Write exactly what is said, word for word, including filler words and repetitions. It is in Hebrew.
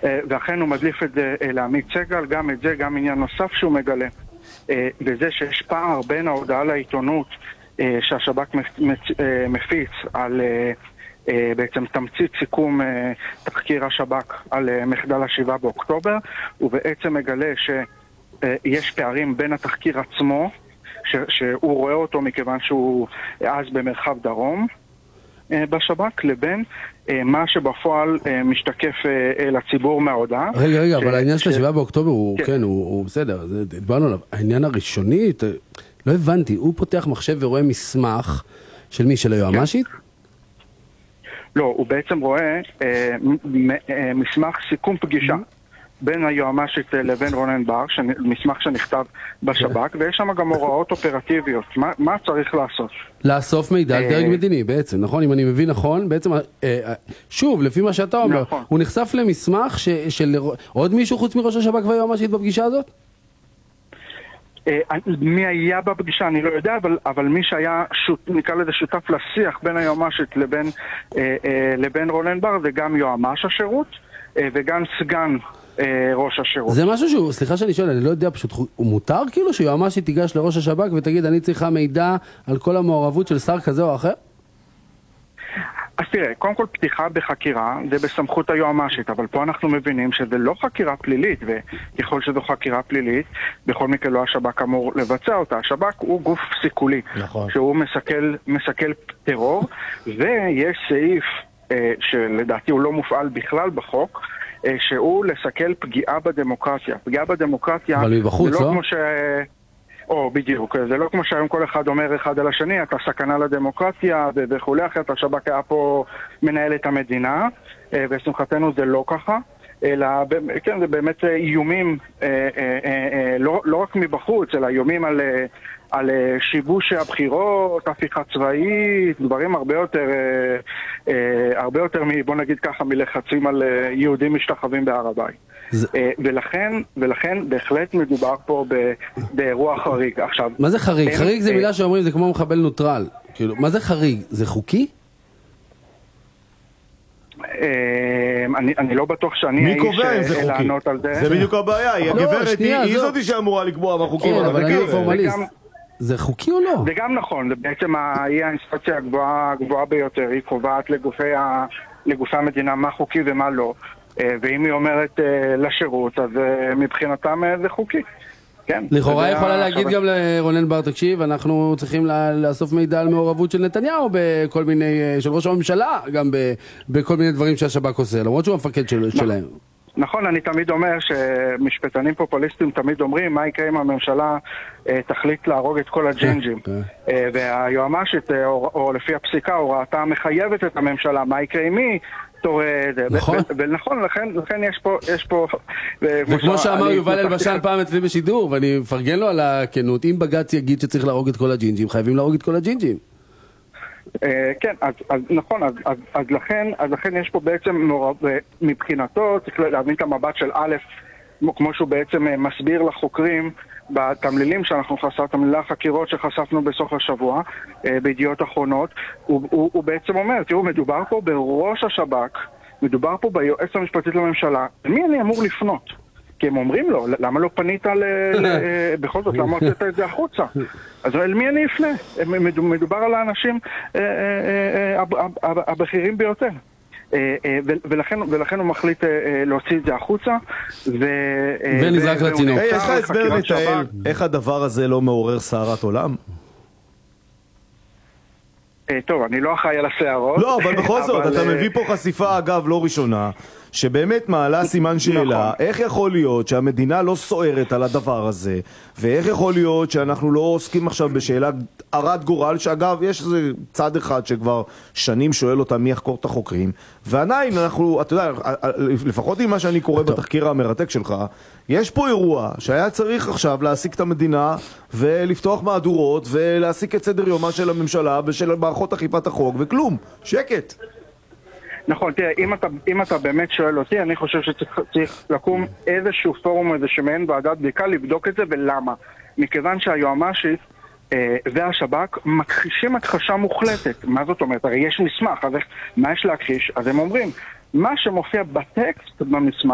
ואכן הוא מדליף את זה לעמית סגל, גם את זה, גם עניין נוסף שהוא מגלה. וזה שיש פער בין ההודעה לעיתונות שהשב"כ מפיץ על בעצם תמצית סיכום תחקיר השב"כ על מחדל השבעה באוקטובר, ובעצם מגלה שיש פערים בין התחקיר עצמו, שהוא רואה אותו מכיוון שהוא אז במרחב דרום בשב"כ, לבין מה שבפועל משתקף לציבור מההודעה. רגע, רגע, אבל העניין של השבעה באוקטובר הוא, כן, הוא בסדר, דיברנו עליו. העניין הראשוני, לא הבנתי, הוא פותח מחשב ורואה מסמך של מי? של היועמ"שית? לא, הוא בעצם רואה מסמך סיכום פגישה בין היועמ"שית לבין רונן בר, מסמך שנכתב בשב"כ, ויש שם גם הוראות אופרטיביות. מה, מה צריך לעשות? לאסוף מידע על דרג מדיני בעצם, נכון? אם אני מבין נכון, בעצם, שוב, לפי מה שאתה אומר, הוא נחשף למסמך של עוד מישהו חוץ מראש השב"כ והיועמ"שית בפגישה הזאת? מי היה בפגישה אני לא יודע, אבל, אבל מי שהיה, נקרא לזה שותף לשיח בין היועמ"שית לבין, לבין רונן בר, זה גם יועמ"ש השירות וגם סגן ראש השירות. זה משהו שהוא, סליחה שאני שואל, אני לא יודע, פשוט הוא מותר כאילו שיועמ"שית תיגש לראש השב"כ ותגיד אני צריכה מידע על כל המעורבות של שר כזה או אחר? אז תראה, קודם כל פתיחה בחקירה זה בסמכות היועמ"שית, אבל פה אנחנו מבינים שזה לא חקירה פלילית, וככל שזו חקירה פלילית, בכל מקרה לא השב"כ אמור לבצע אותה. השב"כ הוא גוף סיכולי, נכון. שהוא מסכל, מסכל טרור, ויש סעיף אה, שלדעתי הוא לא מופעל בכלל בחוק, אה, שהוא לסכל פגיעה בדמוקרטיה. פגיעה בדמוקרטיה... אבל מבחוץ, לא? לא? כמו ש... או, בדיוק, זה לא כמו שהיום כל אחד אומר אחד על השני, אתה סכנה לדמוקרטיה וכולי, אחרת השב"כ היה פה מנהל את המדינה, ושמחתנו זה לא ככה, אלא כן, זה באמת איומים, לא, לא רק מבחוץ, אלא איומים על, על שיבוש הבחירות, הפיכה צבאית, דברים הרבה יותר, הרבה יותר, בוא נגיד ככה, מלחצים על יהודים משתחווים בהר הבית. זה... ולכן, ולכן בהחלט מדובר פה באירוע חריג. עכשיו, מה זה חריג? אין... חריג זה מילה שאומרים, זה כמו מחבל נוטרל. כאילו, מה זה חריג? זה חוקי? אני, אני לא בטוח שאני האיש לענות על זה. זה בדיוק הבעיה, היא הגברת, היא זאתי שאמורה לקבוע מה חוקי. אבל אני פורמליסט. זה חוקי או לא? זה גם נכון, בעצם היא האינסטנציה הגבוהה ביותר, היא קובעת לגופי המדינה מה חוקי ומה לא. ואם היא אומרת לשירות, אז מבחינתם זה חוקי. לכאורה יכולה להגיד גם לרונן בר, תקשיב, אנחנו צריכים לאסוף מידע על מעורבות של נתניהו בכל מיני, של ראש הממשלה, גם בכל מיני דברים שהשב"כ עושה, למרות שהוא המפקד שלהם. נכון, אני תמיד אומר שמשפטנים פופוליסטים תמיד אומרים מה יקרה אם הממשלה תחליט להרוג את כל הג'ינג'ים. והיועמ"שית, או לפי הפסיקה, הוראתה מחייבת את הממשלה, מה יקרה עם מי? נכון. ונכון, לכן יש פה, יש פה... וכמו שאמר יובל אלבשן פעם אצלי בשידור, ואני מפרגן לו על הכנות, אם בג"ץ יגיד שצריך להרוג את כל הג'ינג'ים, חייבים להרוג את כל הג'ינג'ים. כן, אז נכון, אז לכן יש פה בעצם, מבחינתו, צריך להבין את המבט של א', כמו שהוא בעצם מסביר לחוקרים, בתמלילים שאנחנו חשפנו, תמלילי החקירות שחשפנו בסוף השבוע, בידיעות אחרונות, הוא, הוא, הוא בעצם אומר, תראו, מדובר פה בראש השב"כ, מדובר פה ביועץ המשפטית לממשלה, למי אני אמור לפנות? כי הם אומרים לו, למה לא פנית ל... בכל זאת, למה הוצאת את זה החוצה? אז אל מי אני אפנה? מדובר על האנשים הבכירים ביותר. ולכן, ולכן הוא מחליט להוציא את זה החוצה ונזרק לצינוק. יש לך הסבר לתאל איך הדבר הזה לא מעורר סערת עולם? טוב, אני לא אחראי על הסערות. לא, אבל בכל זאת, אתה מביא פה חשיפה, אגב, לא ראשונה, שבאמת מעלה סימן שאלה, איך יכול להיות שהמדינה לא סוערת על הדבר הזה, ואיך יכול להיות שאנחנו לא עוסקים עכשיו בשאלה הרת גורל, שאגב, יש איזה צד אחד שכבר שנים שואל אותה מי יחקור את החוקרים, ועדיין אנחנו, אתה יודע, לפחות עם מה שאני קורא בתחקיר המרתק שלך, יש פה אירוע שהיה צריך עכשיו להעסיק את המדינה ולפתוח מהדורות ולהעסיק את סדר יומה של הממשלה ושל מערכות אכיפת החוק, וכלום, שקט. נכון, תראה, אם אתה, אם אתה באמת שואל אותי, אני חושב שצריך לקום איזשהו פורום, איזה שמעין ועדת בדיקה לבדוק את זה, ולמה? מכיוון שהיועמ"שית אה, והשב"כ מכחישים הכחשה מוחלטת. מה זאת אומרת? הרי יש מסמך, אז מה יש להכחיש? אז הם אומרים, מה שמופיע בטקסט במסמך,